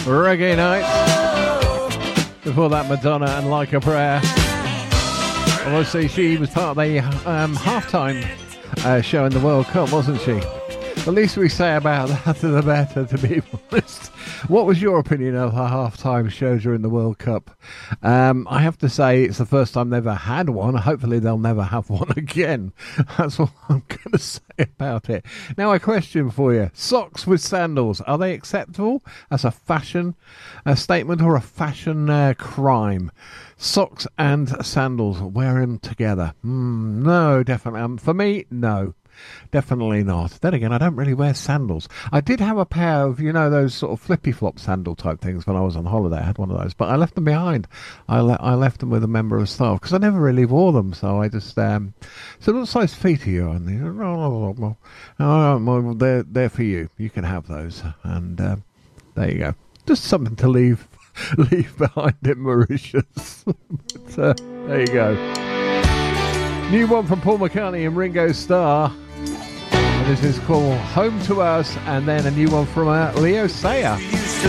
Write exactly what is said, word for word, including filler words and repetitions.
Reggae Night. Before that, Madonna and Like a Prayer. Obviously, she was part of the um, halftime uh, show in the World Cup, wasn't she? The least we say about that, the better, to be honest. What was your opinion of her halftime show during the World Cup? Um, I have to say it's the first time they've ever had one. Hopefully they'll never have one again. That's what I'm going to say about it. Now, a question for you. Socks with sandals, are they acceptable as a fashion a statement or a fashion uh, crime? Socks and sandals, wear them together. Mm, no, definitely. Um, for me, no. Definitely not. Then again, I don't really wear sandals. I did have a pair of, you know, those sort of flippy-flop sandal type things when I was on holiday. I had one of those, but I left them behind. I, le- I left them with a member of staff because I never really wore them, so I just... Um, so what size feet are you on? Oh, well, they're, they're for you. You can have those. And uh, there you go. Just something to leave leave behind in Mauritius. But, uh, there you go. New one from Paul McCartney and Ringo Starr. And this is called Home to Us, and then a new one from uh, Leo Sayer.